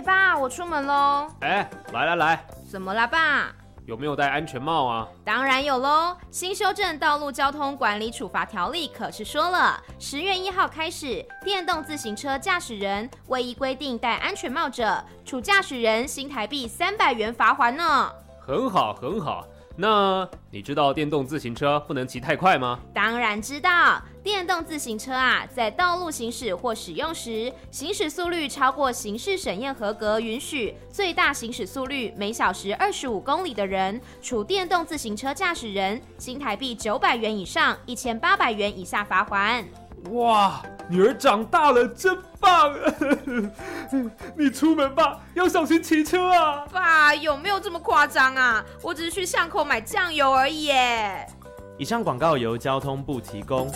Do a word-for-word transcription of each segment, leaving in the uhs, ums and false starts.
爸，我出门喽。 哎，来来来， 怎么啦，爸？ 有没有戴安全帽啊？ 当然有喽！新修正道路交通管理处罚条例可是说了，十月一号开始，电动自行车驾驶人未依规定戴安全帽者，处驾驶人新台币三百元罚锾呢。 很好，很好。那你知道电动自行车不能骑太快吗？ 当然知道，电动自行车啊，在道路行驶或使用时，行驶速率超过刑事审验合格允许最大行驶速率每小时二十五公里的人，处电动自行车驾驶人新台币九百元以上一千八百元以下罚锾。 哇，女儿长大了，真棒！你出门吧，要小心骑车啊！ 爸，有没有这么夸张啊？我只是去巷口买酱油而已耶。 以上广告由交通部提供。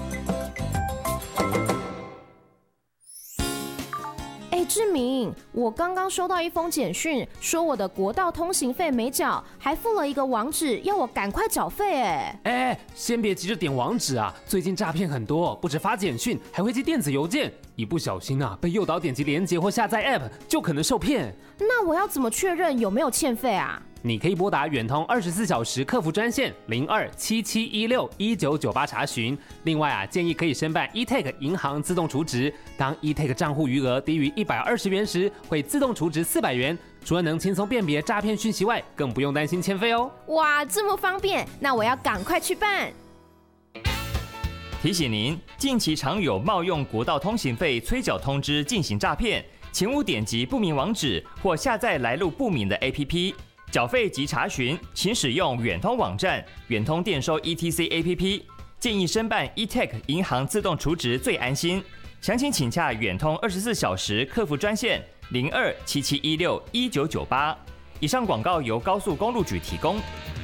哎，志明，我刚刚收到一封简讯，说我的国道通行费没缴，还附了一个网址，要我赶快缴费。哎， 哎，先别急着点网址啊！最近诈骗很多，不止发简讯，还会寄电子邮件，一不小心啊，被诱导点击连结或下载 App， 就可能受骗。 那我要怎么确认有没有欠费啊？ 你可以拨打远通二十四小时客服专线零二七七一六一九九八查询。另外啊，建议可以申办 eTag 银行自动储值，当 eTag 账户余额低于一百二十元时，会自动储值四百元。除了能轻松辨别诈骗讯息外，更不用担心欠费哦。 哇，这么方便，那我要赶快去办。 提醒您，近期常有冒用国道通行费催缴通知进行诈骗，请勿点击不明网址或下载来路不明的 A P P。缴费及查询，请使用远通网站、远通电收 E T C A P P。建议申办 eTag 银行自动储值最安心。详情请洽远通二十四小时客服专线零二七七一六一九九八。以上广告由高速公路局提供。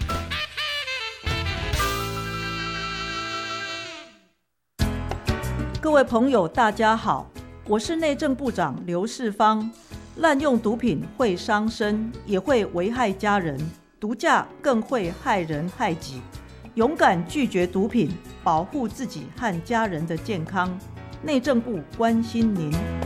各位朋友，大家好，我是内政部长刘世芳。滥用毒品会伤身，也会危害家人，毒驾更会害人害己。勇敢拒绝毒品，保护自己和家人的健康。内政部关心您。